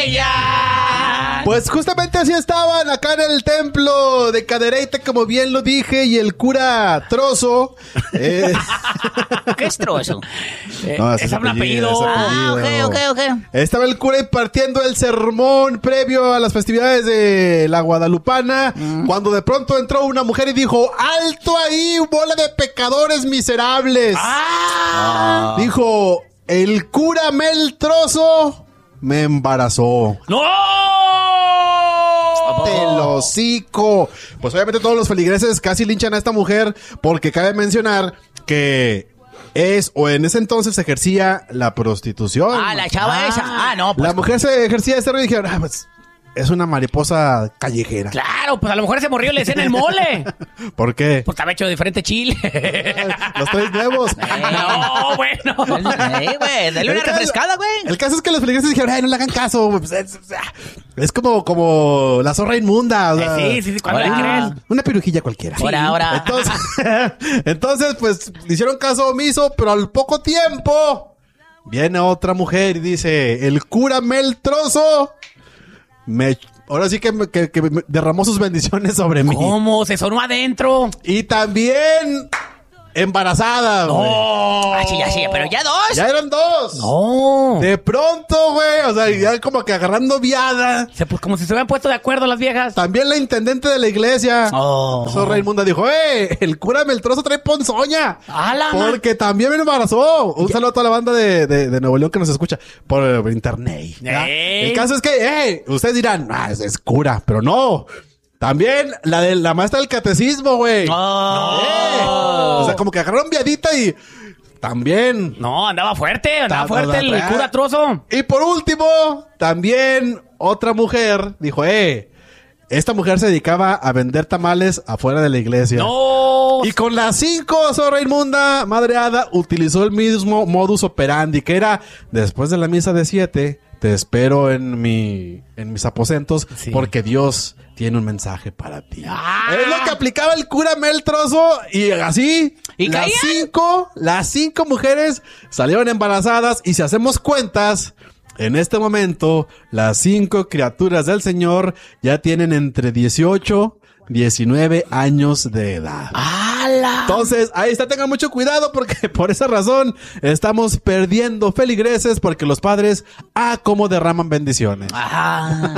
ella. Pues justamente así estaban acá en el templo de Cadereyta, como bien lo dije, y el cura Trozo. ¿Qué es Trozo? No, es un apellido. Ok. Estaba el cura impartiendo el sermón previo a las festividades de la Guadalupana, cuando de pronto entró una mujer y dijo: ¡alto ahí, bola de pecadores miserables! Dijo: el cura Mel Trozo me embarazó. ¡No! ¡Del hocico! Pues obviamente todos los feligreses casi linchan a esta mujer, porque cabe mencionar que en ese entonces se ejercía la prostitución. La chava esa. No, pues. La mujer se ejercía ese rollo y dijeron: pues es una mariposa callejera. Claro, pues a lo mejor ese morrillo le decían el mole. ¿Por qué? Pues estaba hecho de diferente chile. Los tres nuevos. No, bueno. Güey, dale una refrescada, güey. El caso es que los feligreses dijeron: no le hagan caso. Pues, es como la zorra inmunda. O sea, sí, ¿cuándo le crees? Una pirujilla cualquiera. Ahora. Entonces, pues, le hicieron caso omiso, pero al poco tiempo viene otra mujer y dice: el cura Mel Trozo ahora sí que me derramó sus bendiciones sobre mí. ¿Cómo? Se sonó adentro. Y también embarazada, güey. ¡Oh! Sí, pero ya dos. Ya eran dos. No. De pronto, güey, o sea, ya como que agarrando viada. Pues como si se hubieran puesto de acuerdo las viejas. También la intendente de la iglesia, Zorra Inmunda, dijo: el cura Meltrozo trae ponzoña. ¡Hala! Porque también me embarazó. Un saludo a toda la banda de Nuevo León que nos escucha por internet. El caso es que, ustedes dirán: es cura, pero no. También la maestra del catecismo, güey. O sea, como que agarraron viadita y también. No, andaba fuerte el cura Trozo. Y por último, también otra mujer dijo: esta mujer se dedicaba a vender tamales afuera de la iglesia. ¡No! Y con las 5, Zorra Inmunda, madreada, utilizó el mismo modus operandi, que era: después de la misa de 7, te espero en mis aposentos, porque Dios tiene un mensaje para ti. Es lo que aplicaba el cura Mel Trozo, y así las 5 mujeres salieron embarazadas, y si hacemos cuentas, en este momento las 5 criaturas del Señor ya tienen entre 18 19 años de edad. ¡Hala! Entonces, ahí está, tengan mucho cuidado, porque por esa razón estamos perdiendo feligreses, porque los padres, como derraman bendiciones.